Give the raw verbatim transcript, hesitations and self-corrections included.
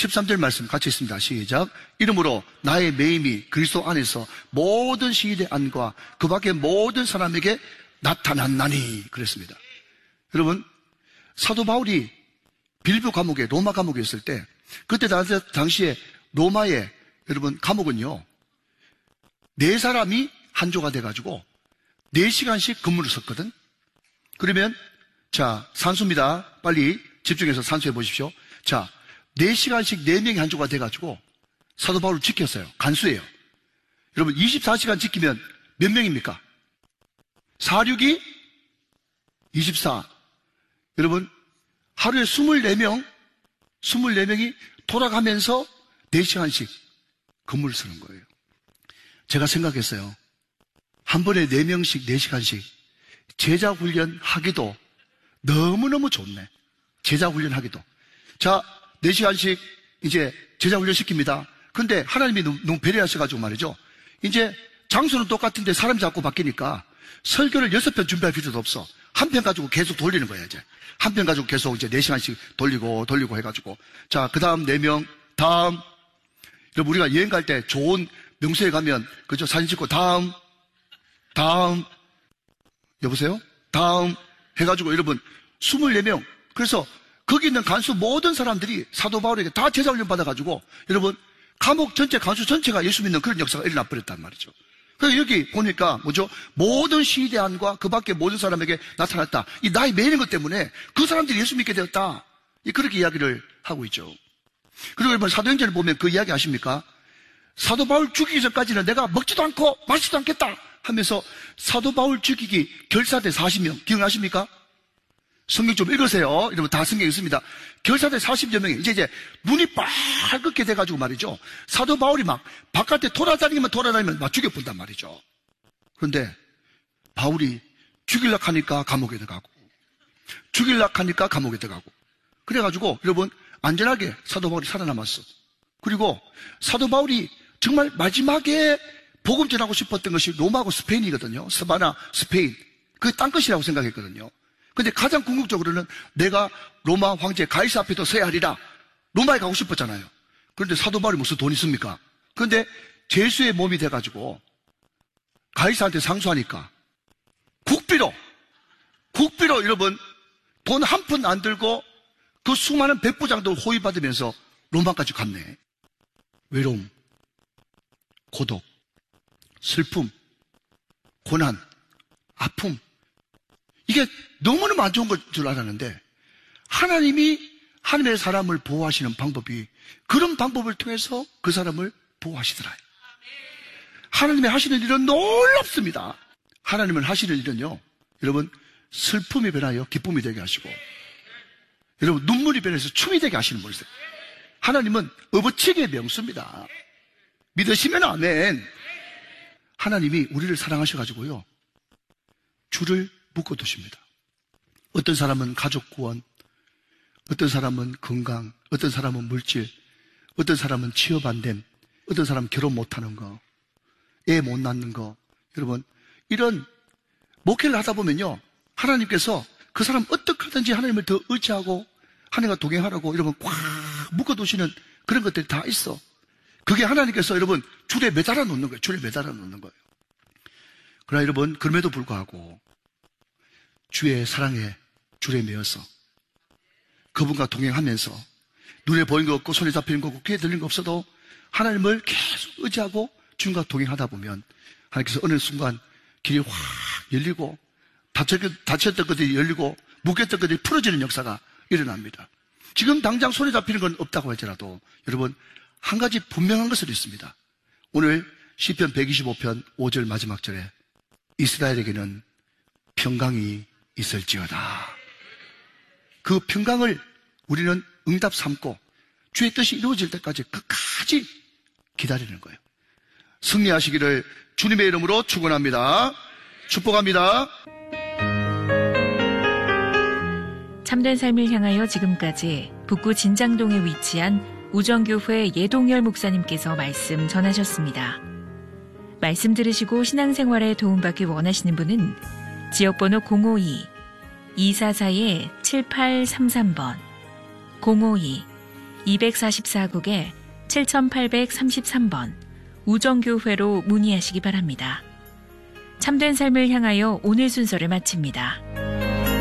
십삼 절 말씀 같이 있습니다. 시작. 이러므로 나의 매임이 그리스도 안에서 모든 시인의 안과 그 밖의 모든 사람에게 나타났나니 그랬습니다. 여러분, 사도 바울이 빌보 감옥에, 로마 감옥에 있을 때, 그때 당시에 로마의 여러분 감옥은요, 네 사람이 한조가 돼가지고 네 시간씩 근무를 섰거든. 그러면 자, 산수입니다. 빨리 집중해서 산수해 보십시오. 자, 네 시간씩 네 명이 한조가 돼가지고 사도 바울을 지켰어요. 간수예요. 여러분, 이십사 시간 지키면 몇 명입니까? 사륙이 이십사. 여러분, 하루에 이십사 명, 이십사 명이 돌아가면서 네 시간씩 근무를 쓰는 거예요. 제가 생각했어요. 한 번에 네 명씩 네 시간씩 제자 훈련 하기도 너무너무 좋네. 제자 훈련 하기도. 자, 네 시간씩 이제 제자 훈련 시킵니다. 근데 하나님이 너무, 너무 배려하셔가지고 말이죠. 이제 장소는 똑같은데 사람이 자꾸 바뀌니까 설교를 여섯 편 준비할 필요도 없어. 한 편 가지고 계속 돌리는 거야, 이제. 한 편 가지고 계속 이제 네 시간씩 돌리고, 돌리고 해가지고. 자, 그 다음 네 명, 다음. 여러분, 우리가 여행 갈 때 좋은 명소에 가면, 그죠? 사진 찍고, 다음, 다음. 여보세요? 다음. 해가지고, 여러분, 이십사 명. 그래서 거기 있는 간수 모든 사람들이 사도 바울에게 다 제자훈련 받아가지고, 여러분, 감옥 전체, 간수 전체가 예수 믿는 그런 역사가 일어나 버렸단 말이죠. 그래서 여기 보니까 뭐죠? 모든 시대안과 그 밖에 모든 사람에게 나타났다. 이 나이 매이는 것 때문에 그 사람들이 예수 믿게 되었다. 그렇게 이야기를 하고 있죠. 그리고 여러분, 사도행전을 보면 그 이야기 아십니까? 사도 바울 죽이기 전까지는 내가 먹지도 않고 마시지도 않겠다 하면서 사도 바울 죽이기 결사대 사십 명 기억나십니까? 성경 좀 읽으세요. 여러분, 다 성경에 있습니다. 결사대 사십여 명이 이제 이제 눈이 빨갛게 돼가지고 말이죠. 사도 바울이 막 바깥에 돌아다니면 돌아다니면 막 죽여본단 말이죠. 그런데 바울이 죽이려고 하니까 감옥에 들어가고 죽이려고 하니까 감옥에 들어가고 그래가지고 여러분 안전하게 사도 바울이 살아남았어. 그리고 사도 바울이 정말 마지막에 복음 전하고 싶었던 것이 로마하고 스페인이거든요. 스바나, 스페인. 그게 딴 것이라고 생각했거든요. 근데 가장 궁극적으로는 내가 로마 황제 가이사 앞에도 서야 하리라. 로마에 가고 싶었잖아요. 그런데 사도 바울이 무슨 돈 있습니까? 그런데 제수의 몸이 돼가지고 가이사한테 상수하니까 국비로, 국비로 여러분 돈 한 푼 안 들고 그 수많은 백부장들 호위받으면서 로마까지 갔네. 외로움, 고독, 슬픔, 고난, 아픔. 이게 너무너무 안 좋은 걸 줄 알았는데 하나님이 하나님의 사람을 보호하시는 방법이 그런 방법을 통해서 그 사람을 보호하시더라. 하나님의 하시는 일은 놀랍습니다. 하나님은 하시는 일은요, 여러분 슬픔이 변하여 기쁨이 되게 하시고 여러분 눈물이 변해서 춤이 되게 하시는 분이세요. 하나님은 업어치기의 명수입니다. 믿으시면 아멘. 하나님이 우리를 사랑하셔가지고요 줄을 묶어두십니다. 어떤 사람은 가족 구원, 어떤 사람은 건강, 어떤 사람은 물질, 어떤 사람은 취업 안 됨, 어떤 사람은 결혼 못하는 거, 애 못 낳는 거. 여러분 이런 목회를 하다 보면요 하나님께서 그 사람 어떻게 하든지 하나님을 더 의지하고 하나님과 동행하라고 여러분 꽉 묶어두시는 그런 것들이 다 있어. 그게 하나님께서 여러분 줄에 매달아 놓는 거예요. 줄에 매달아 놓는 거예요. 그러나 여러분 그럼에도 불구하고 주의 사랑에 줄에 매어서 그분과 동행하면서 눈에 보이는 거 없고 손에 잡히는 거 없고 귀에 들리는 거 없어도 하나님을 계속 의지하고 주님과 동행하다 보면 하나님께서 어느 순간 길이 확 열리고 닫혔던 것들이 열리고 묶였던 것들이 풀어지는 역사가 일어납니다. 지금 당장 손에 잡히는 건 없다고 할지라도 여러분 한 가지 분명한 것은 있습니다. 오늘 시편 백이십오 편 오 절 마지막 절에 이스라엘에게는 평강이 있을지어다. 그 평강을 우리는 응답 삼고 주의 뜻이 이루어질 때까지 끝까지 기다리는 거예요. 승리하시기를 주님의 이름으로 축원합니다. 축복합니다. 참된 삶을 향하여 지금까지 북구 진장동에 위치한 우정교회 예동열 목사님께서 말씀 전하셨습니다. 말씀 들으시고 신앙생활에 도움받기 원하시는 분은 지역번호 공오이 이사사 칠팔삼삼 번 공오이 이백사십사 국에 칠팔삼삼 번 우정교회로 문의하시기 바랍니다. 참된 삶을 향하여 오늘 순서를 마칩니다.